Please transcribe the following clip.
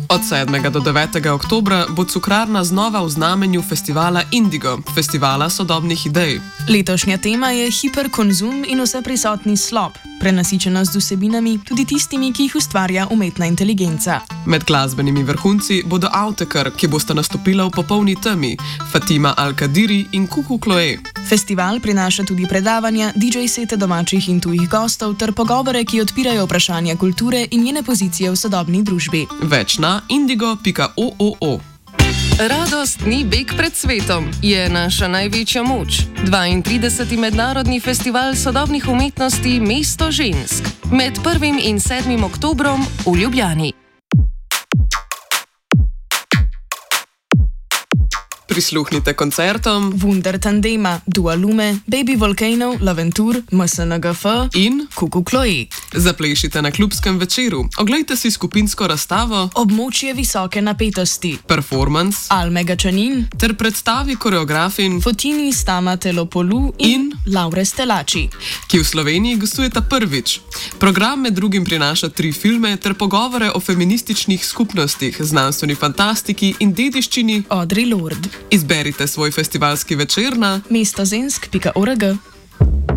Od 7. do 9. oktobra bo Cukrarna znova v znamenju festivala Indigo, festivala sodobnih idej. Letošnja tema je hiperkonzum in vseprisotni slop, prenasičenost z vsebinami, tudi tistimi, ki jih ustvarja umetna inteligenca. Med glasbenimi vrhunci bodo Autekar, ki bosta nastopila v popolni temi, Fatima Al-Kadiri in Kuku Kloe. Festival prinaša tudi predavanja, DJ sete domačih in tujih gostov ter pogovore, ki odpirajo vprašanja kulture in njene pozicije v sodobni družbi. Več na indigo.oo. Radost ni beg pred svetom, je naša največja moč. 32. mednarodni festival sodobnih umetnosti Mesto žensk. Med 1. in 7. oktobrom v Ljubljani. Prisluhnite koncertom Wunder Tandema, Dua Lume, Baby Volcano, L'Aventure, MSNGF in Kuku Kloe. Zaplešite na klubskem večeru, oglejte si skupinsko razstavo Območje visoke napetosti, performance Almega Čanin ter predstavi koreografin Fotini Stama Telopolu in Laure Stelači, ki v Sloveniji gostujeta prvič. Program med drugim prinaša 3 filme ter pogovore o feminističnih skupnostih, znanstveni fantastiki in dediščini. Audre Lorde. Izberite svoj festivalski večer na mestožensk.org.